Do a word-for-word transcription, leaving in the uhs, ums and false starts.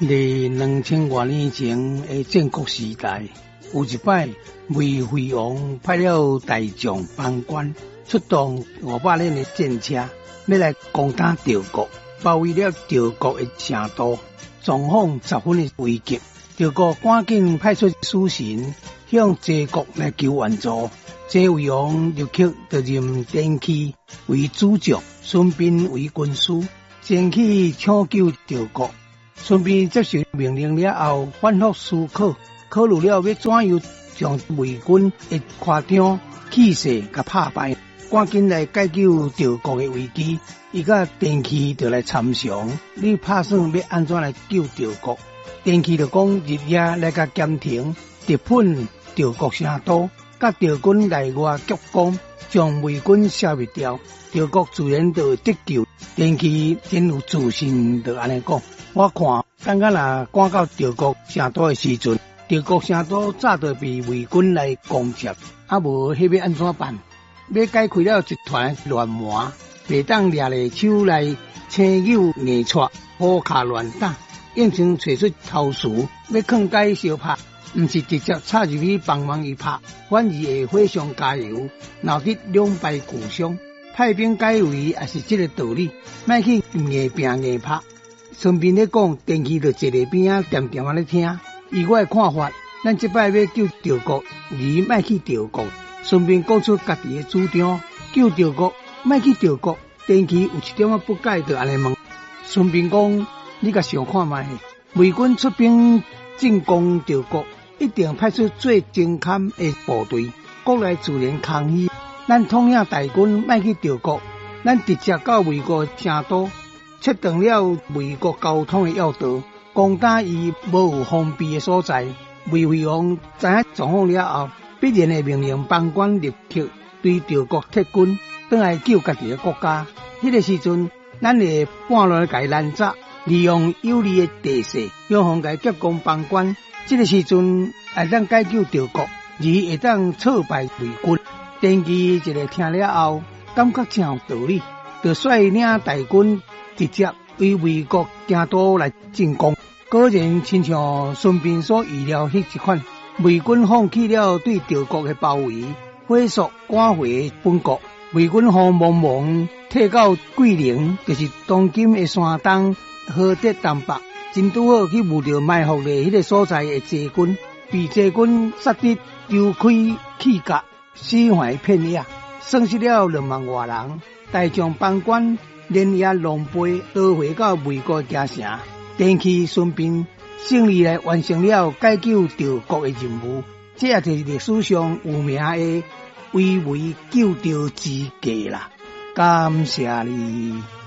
在两千多年前的建国时代，有一摆魏惠王派了大将班官出动五百辆的战车，要来攻打赵国，包围了赵国的城都，状况十分的危急。赵国赶紧派出使臣向齐国来求援助。齐惠王立刻就任典骐为主将，孙膑为军师，前去抢救赵国。孙膑接受命令了后，反复思考，考虑了要怎样将魏军的夸张气势给打败，赶紧来解救赵国的危机。伊甲典骐就来参详，你打算要安怎来救赵国？典骐就讲日夜来甲监听，直喷赵国城都，甲赵军内外夹攻，将魏军消灭掉，赵国自然就会得救。典骐真有自信，就安尼讲。我看，等下若赶到赵国城都的时阵，赵国城都早就被魏军来攻占，啊无迄要安怎办？要解开了一团乱麻，袂当抓下手来青牛硬掣，虎卡乱打，硬想找出头绪，要劝解相拍，毋是直接插入去帮忙伊拍，反而会火上加油，闹得两败俱伤。派兵解围也是这个道理，莫去硬拼硬拍。孙膑咧讲，典骐就坐在边仔点点安咧听。以我的看法，咱这摆要救赵国，而莫去赵国。孙膑讲出家己的主张，救赵国，莫去赵国。典骐有一点仔不解，就安尼问孙膑讲：你甲想看卖？魏军出兵进攻赵国，一定派出最精悍的部队，国内自然抗议。咱统领大军莫去赵国，咱直接到魏国城都，切断了魏国交通的要道，攻打伊无有防备的所在。魏惠王知影状况了后，必然会命令班官立刻对赵国撤军，转来救家己的国家。迄、那个时阵，咱会半路甲伊拦截，利用有利的地势，向方甲夹攻班官。这个时阵会当解救赵国，而会当挫败魏军。典骐一个听了后，感觉真有道理，就率领大军直接为魏国城都来进攻。果然亲像孙膑所预料迄一款，魏军放弃了对赵国的包围，火速赶回本国。魏军慌忙忙退到桂林，就是当今的山东河德东北，真拄好去遇到埋伏的迄个所在的齐军，被齐军杀得丢开气甲，死坏片野，损失了两万多人。大将班官连夜狼狽逃回到魏国家城。典骐、孙膑胜利来完成了解救赵国的任务，这也就是历史上有名的围魏救赵之计啦。感谢你。